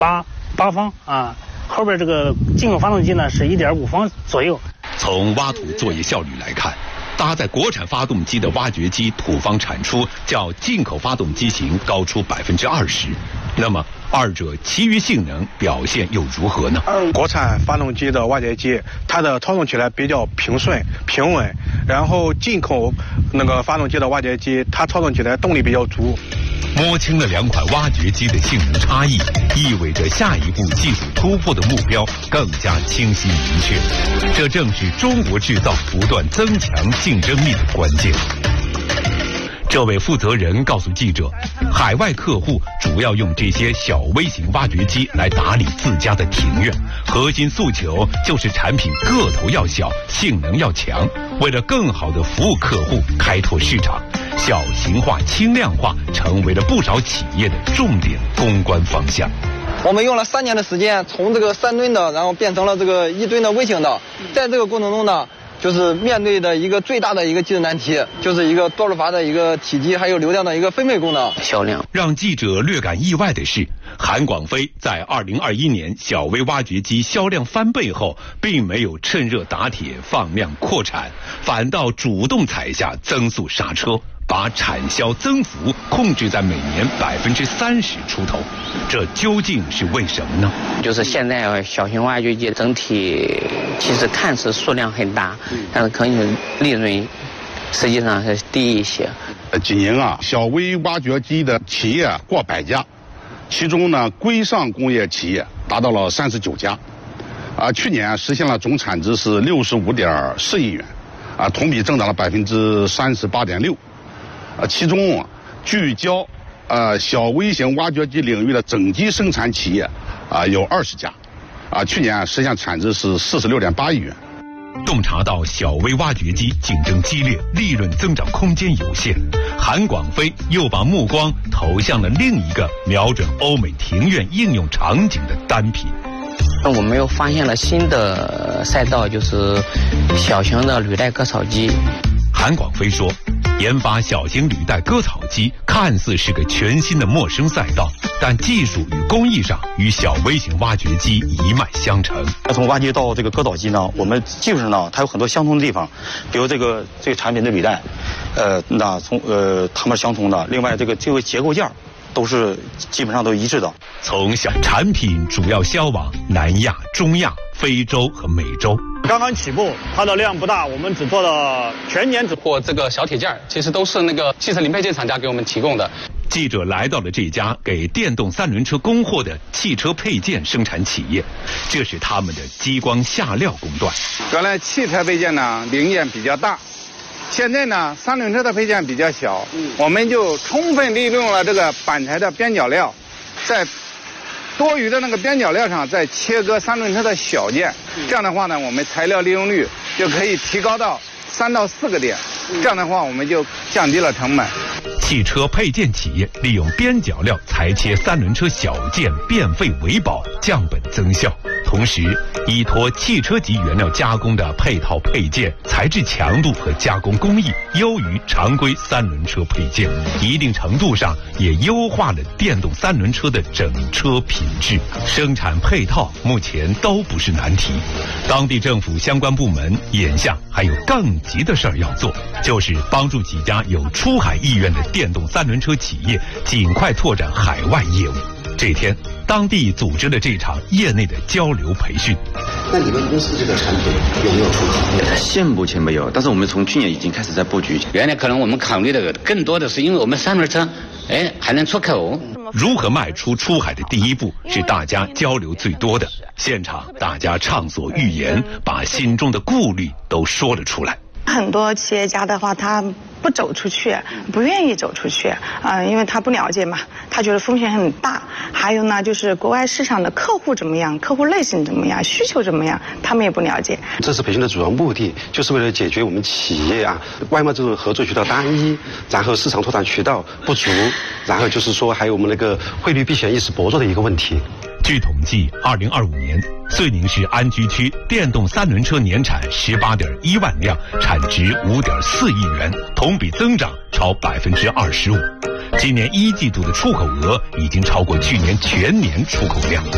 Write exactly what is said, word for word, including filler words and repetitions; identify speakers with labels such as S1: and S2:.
S1: 八八方啊，后边这个进口发动机呢是一点五方左右。
S2: 从挖土作业效率来看，搭载国产发动机的挖掘机土方产出较进口发动机型高出百分之二十。那么，二者其余性能表现又如何呢？
S3: 国产发动机的挖掘机，它的操纵起来比较平顺平稳，然后进口那个发动机的挖掘机，它操纵起来动力比较足。
S2: 摸清了两款挖掘机的性能差异，意味着下一步技术突破的目标更加清晰明确。这正是中国制造不断增强竞争力的关键。这位负责人告诉记者，海外客户主要用这些小微型挖掘机来打理自家的庭院，核心诉求就是产品个头要小，性能要强。为了更好地服务客户，开拓市场，小型化、轻量化成为了不少企业的重点攻关方向。
S4: 我们用了三年的时间，从这个三吨的，然后变成了这个一吨的微型的。在这个过程中呢，就是面对的一个最大的一个技术难题，就是一个多路阀的一个体积还有流量的一个分配功能。
S2: 销量让记者略感意外的是，韩广飞在二零二一年小微挖掘机销量翻倍后，并没有趁热打铁放量扩产，反倒主动踩下增速刹车，把产销增幅控制在每年百分之三十出头。这究竟是为什么呢？
S5: 就是现在小型挖掘机整体其实看似数量很大，但是可能利润实际上是低一些。
S6: 今年啊，小微挖掘机的企业过百家，其中呢，规上工业企业达到了三十九家，啊，去年实现了总产值是六十五点四亿元，啊，同比增长了百分之三十八点六，啊，其中啊，聚焦呃小微型挖掘机领域的整机生产企业啊有二十家，啊，去年实现产值是四十六点八亿元。
S2: 洞察到小微挖掘机竞争激烈，利润增长空间有限，韩广飞又把目光投向了另一个瞄准欧美庭院应用场景的单品。
S5: 我们又发现了新的赛道，就是小型的履带割草机。
S2: 韩广飞说，研发小型履带割草机看似是个全新的陌生赛道，但技术与工艺上与小微型挖掘机一脉相承。
S7: 从挖掘到这个割草机呢，我们技术上呢，它有很多相同的地方，比如这个这个产品的履带，呃，那从呃它们相同的。另外，这个这个结构件都是基本上都一致的。
S2: 从小产品主要销往南亚、中亚、非洲和美洲。
S8: 刚刚起步，它的量不大，我们只做了全年只
S9: 或这个小铁件，其实都是那个汽车零配件厂家给我们提供的。
S2: 记者来到了这家给电动三轮车供货的汽车配件生产企业，这是他们的激光下料工段。
S10: 原来汽车配件呢零件比较大，现在呢三轮车的配件比较小，我们就充分利用了这个板材的边角料，在多余的那个边角料上再切割三轮车的小件，这样的话呢，我们材料利用率就可以提高到三到四个点，这样的话我们就降低了成本。
S2: 汽车配件企业利用边角料裁切三轮车小件，变废为宝，降本增效。同时，依托汽车级原料加工的配套配件，材质强度和加工工艺优于常规三轮车配件，一定程度上也优化了电动三轮车的整车品质。生产配套目前都不是难题，当地政府相关部门眼下还有更急的事儿要做，就是帮助几家有出海意愿的电动三轮车企业尽快拓展海外业务。这天，当地组织了这场业内的交流培训。
S11: 那你们公司这个产品有没有出口？
S7: 现目前没有，但是我们从去年已经开始在布局。
S5: 原来可能我们考虑的更多的是，因为我们三轮车，哎，还能出口。
S2: 如何迈出出海的第一步，是大家交流最多的。现场大家畅所欲言，把心中的顾虑都说了出来。
S12: 很多企业家的话，他不走出去，不愿意走出去，啊、呃，因为他不了解嘛，他觉得风险很大。还有呢，就是国外市场的客户怎么样，客户类型怎么样，需求怎么样，他们也不了解。
S11: 这次培训的主要目的，就是为了解决我们企业啊外贸这种合作渠道单一，然后市场拓展渠道不足，然后就是说还有我们那个汇率避险意识薄弱的一个问题。
S2: 据统计，二零二五年，遂宁市安居区电动三轮车年产十八点一万辆，产值五点四亿元，同比增长超百分之二十五。今年一季度的出口额已经超过去年全年出口量。